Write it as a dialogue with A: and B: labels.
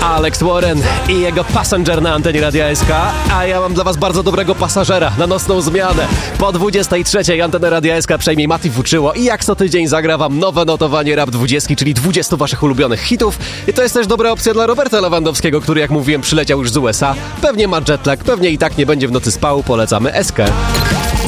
A: Alex Warren i jego Passenger na antenie Radia SK, a ja mam dla was bardzo dobrego pasażera na nocną zmianę. Po 23:00 antenę Radia SK przejmie Mati Fuczyło i jak co tydzień zagra wam nowe notowanie Rap 20, czyli 20 waszych ulubionych hitów. I to jest też dobra opcja dla Roberta Lewandowskiego, który jak mówiłem przyleciał już z USA. Pewnie ma jetlag, pewnie i tak nie będzie w nocy spał, polecamy SK.